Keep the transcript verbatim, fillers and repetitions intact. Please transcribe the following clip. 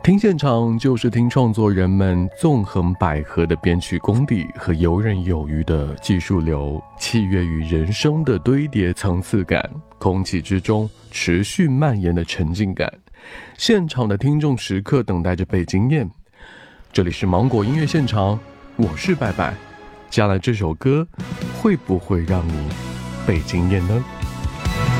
听现场就是听创作人们纵横捭阖的编曲功底和游刃有余的技术流，契约于人声的堆叠层次感，空气之中持续蔓延的沉浸感。现场的听众时刻等待着被惊艳。这里是芒果音乐现场，我是拜拜。接下来这首歌会不会让你被惊艳呢？